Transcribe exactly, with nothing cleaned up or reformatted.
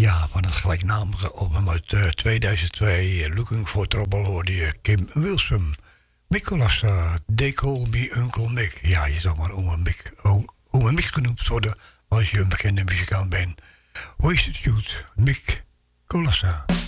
Ja, van het gelijknamige album uit uh, tweeduizend twee. Uh, Looking for Trouble hoorde je Kim Wilson. Mikolassa, They Call Me Uncle Mick. Ja, je zal maar oma Mick, oma Mick genoemd worden als je een bekende muzikant bent. Wasted Youth, Mick Kolassa.